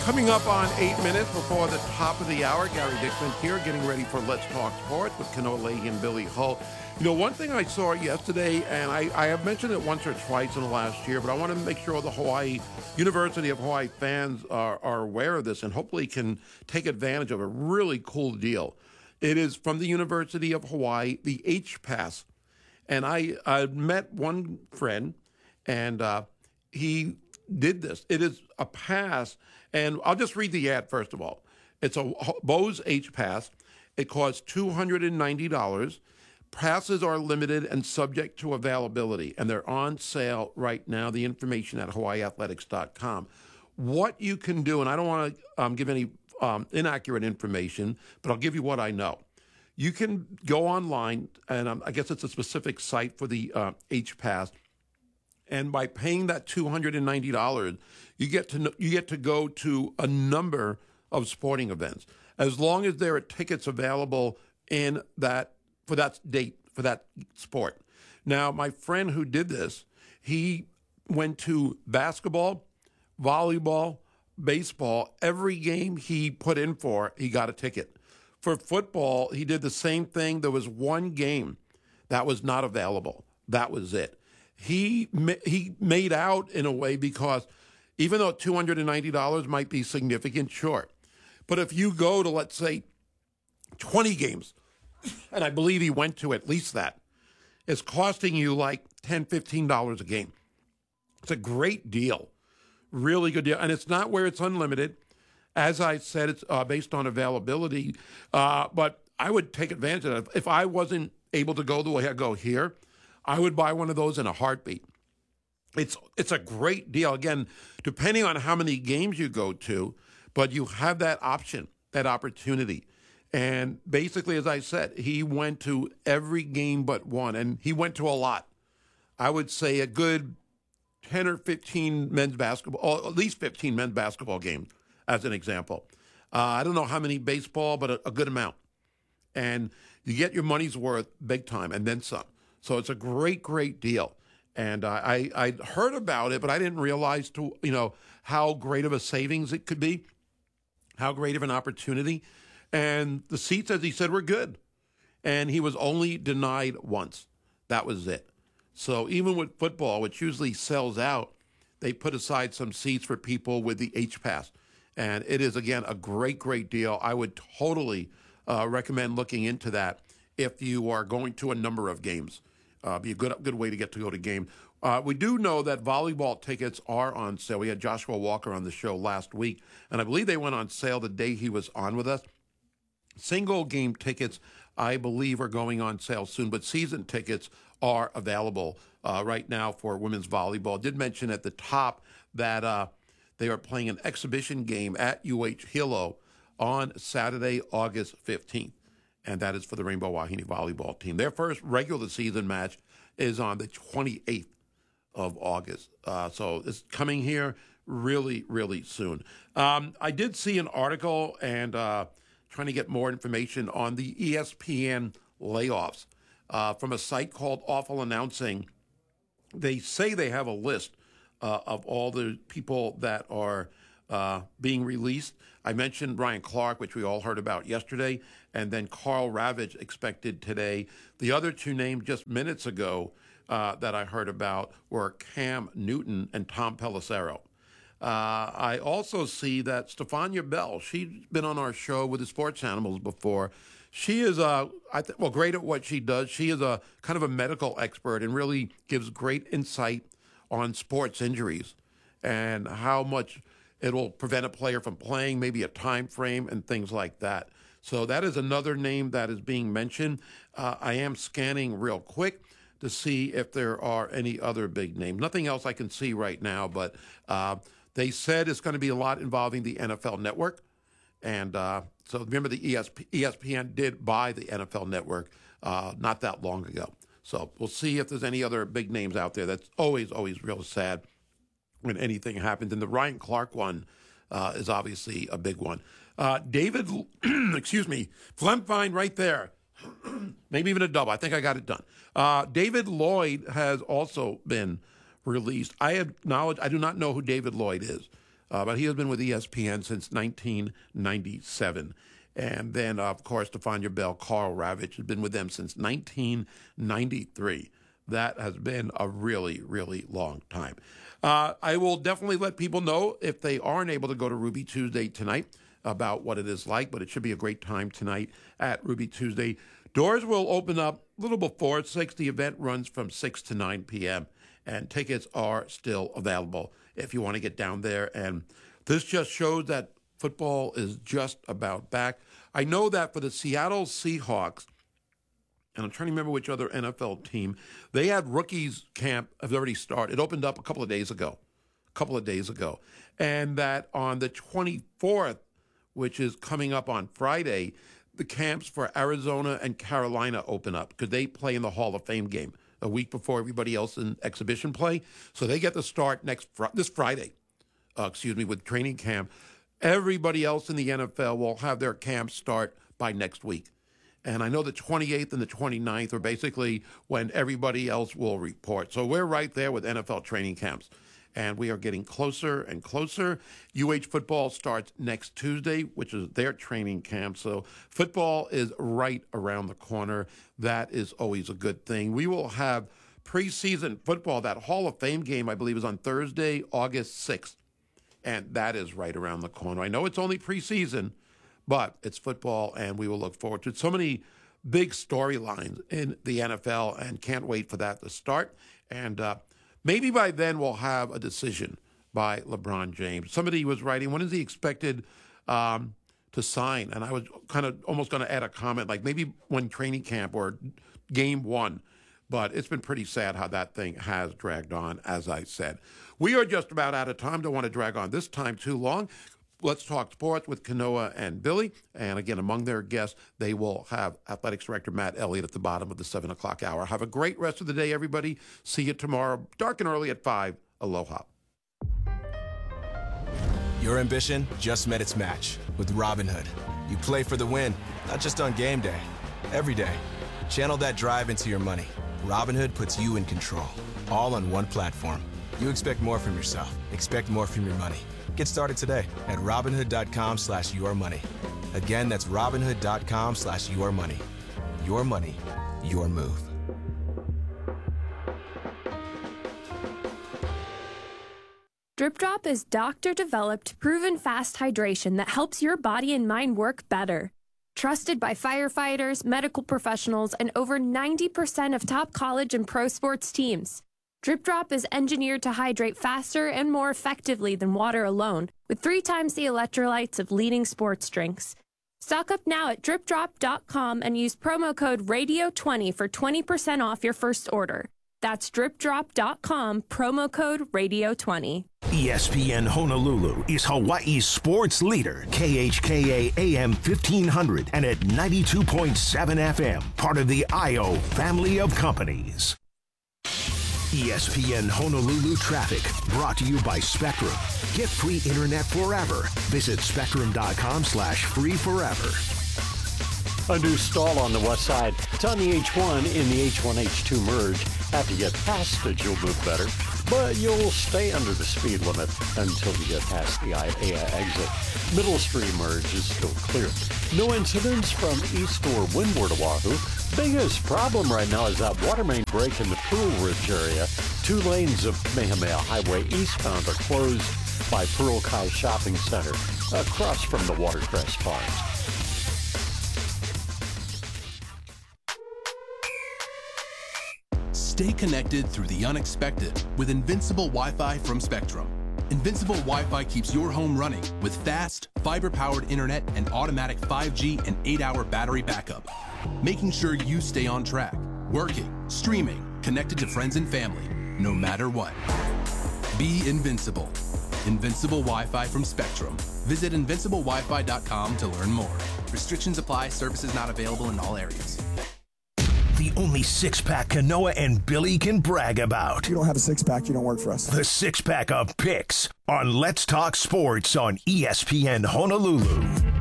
Coming up on 8 minutes before the top of the hour, Gary Dickman here, getting ready for Let's Talk Sports with Kano Leahy and Billy Hull. You know, one thing I saw yesterday, and I have mentioned it once or twice in the last year, but I want to make sure the University of Hawaii fans are aware of this and hopefully can take advantage of a really cool deal. It is from the University of Hawaii, the H-Pass. And I met one friend, and he did this. It is a pass, and I'll just read the ad first of all. It's a Bose H-Pass. It costs $290. Passes are limited and subject to availability, and they're on sale right now. The information at hawaiiathletics.com. What you can do, and I don't want to give any inaccurate information, but I'll give you what I know. You can go online, and I guess it's a specific site for the H-Pass, and by paying that $290, you get to go to a number of sporting events, as long as there are tickets available in that for that date for that sport. Now, my friend who did this, he went to basketball, volleyball, baseball. Every game he put in for, he got a ticket. For football, he did the same thing. There was one game that was not available. That was it. He made out in a way because even though $290 might be significant, sure. But if you go to, let's say, 20 games, and I believe he went to at least that, it's costing you like $10, $15 a game. It's a great deal. Really good deal. And it's not where it's unlimited. As I said, it's based on availability. But I would take advantage of it. If I wasn't able to go the way I go here, I would buy one of those in a heartbeat. It's a great deal. Again, depending on how many games you go to, but you have that option, that opportunity. And basically, as I said, he went to every game but one, and he went to a lot. I would say a good 10 or 15 men's basketball, or at least 15 men's basketball games, as an example. I don't know how many baseball, but a good amount. And you get your money's worth big time, and then some. So it's a great, great deal. And I heard about it, but I didn't realize how great of a savings it could be, how great of an opportunity. And the seats, as he said, were good. And he was only denied once. That was it. So even with football, which usually sells out, they put aside some seats for people with the H-Pass. And it is, again, a great, great deal. I would totally recommend looking into that if you are going to a number of games. Be a good way to go to game. We do know that volleyball tickets are on sale. We had Joshua Walker on the show last week, and I believe they went on sale the day he was on with us. Single game tickets, I believe, are going on sale soon, but season tickets are available right now for women's volleyball. I did mention at the top that they are playing an exhibition game at UH Hilo on Saturday, August 15th. And that is for the Rainbow Wahine volleyball team. Their first regular season match is on the 28th of August. So it's coming here really, really soon. I did see an article and trying to get more information on the ESPN layoffs from a site called Awful Announcing. They say they have a list of all the people that are being released. I mentioned Brian Clark, which we all heard about yesterday, and then Carl Ravage expected today. The other two named just minutes ago that I heard about were Cam Newton and Tom Pelissero. I also see that Stefania Bell, she's been on our show with the Sports Animals before. She is great at what she does. She is a kind of a medical expert and really gives great insight on sports injuries and how much it'll prevent a player from playing, maybe a time frame and things like that. So that is another name that is being mentioned. I am scanning real quick to see if there are any other big names. Nothing else I can see right now, but they said it's going to be a lot involving the NFL Network. And so remember the ESPN did buy the NFL Network not that long ago. So we'll see if there's any other big names out there. That's always real sad when anything happens. And the Ryan Clark one is obviously a big one. David, Flemfine right there. Maybe even a double. I think I got it done. David Lloyd has also been released. I acknowledge I do not know who David Lloyd is. but he has been with ESPN since 1997. And then, of course, Stefania Bell, Carl Ravitch has been with them since 1993. That has been a really, really long time. I will definitely let people know if they aren't able to go to Ruby Tuesday tonight about what it is like, but it should be a great time tonight at Ruby Tuesday. Doors will open up a little before 6. The event runs from 6 to 9 p.m., and tickets are still available if you want to get down there. And this just shows that football is just about back. I know that for the Seattle Seahawks, and I'm trying to remember which other NFL team, they had rookies camp have already started. It opened up a couple of days ago. And that on the 24th, which is coming up on Friday, the camps for Arizona and Carolina open up because they play in the Hall of Fame game a week before everybody else in exhibition play. So they get to start this Friday, with training camp. Everybody else in the NFL will have their camp start by next week. And I know the 28th and the 29th are basically when everybody else will report. So we're right there with NFL training camps. And we are getting closer and closer. UH football starts next Tuesday, which is their training camp. So football is right around the corner. That is always a good thing. We will have preseason football. That Hall of Fame game, I believe, is on Thursday, August 6th. And that is right around the corner. I know it's only preseason, but it's football, and we will look forward to it. So many big storylines in the NFL, and can't wait for that to start. And maybe by then we'll have a decision by LeBron James. Somebody was writing, when is he expected to sign? And I was kind of almost going to add a comment, like maybe when training camp or game one. But it's been pretty sad how that thing has dragged on, as I said. We are just about out of time. Don't want to drag on this time too long. Let's talk sports with Kanoa and Billy. And again, among their guests, they will have Athletics Director Matt Elliott at the bottom of the 7 o'clock hour. Have a great rest of the day, everybody. See you tomorrow, dark and early at 5. Aloha. Your ambition just met its match with Robinhood. You play for the win, not just on game day, every day. Channel that drive into your money. Robinhood puts you in control, all on one platform. You expect more from yourself. Expect more from your money. Get started today at Robinhood.com/yourmoney. Again, that's Robinhood.com/yourmoney. Your money, your move. Drip Drop is doctor-developed, proven fast hydration that helps your body and mind work better. Trusted by firefighters, medical professionals, and over 90% of top college and pro sports teams. Drip Drop is engineered to hydrate faster and more effectively than water alone, with 3 times the electrolytes of leading sports drinks. Stock up now at dripdrop.com and use promo code RADIO20 for 20% off your first order. That's dripdrop.com, promo code RADIO20. ESPN Honolulu is Hawaii's sports leader. KHKA AM 1500 and at 92.7 FM, part of the IO family of companies. ESPN Honolulu traffic brought to you by Spectrum. Get free internet forever. Visit spectrum.com/free forever. A new stall on the west side. It's on the H1 in the H1-H2 merge. After you get past it, you'll move better, but you'll stay under the speed limit until you get past the Aiea exit. Middle Stream merge is still clear. No incidents from east or windward Oahu. Biggest problem right now is that water main break in the Pearl Ridge area. 2 lanes of Kamehameha Highway eastbound are closed by Pearl Kai Shopping Center, across from the Watercress Farms. Stay connected through the unexpected with Invincible Wi-Fi from Spectrum. Invincible Wi-Fi keeps your home running with fast, fiber-powered internet and automatic 5G and 8-hour battery backup, making sure you stay on track, working, streaming, connected to friends and family, no matter what. Be invincible. Invincible Wi-Fi from Spectrum. Visit invinciblewifi.com to learn more. Restrictions apply. Services not available in all areas. The only six-pack Kanoa and Billy can brag about. You don't have a six-pack, you don't work for us. The six-pack of picks on Let's Talk Sports on ESPN Honolulu.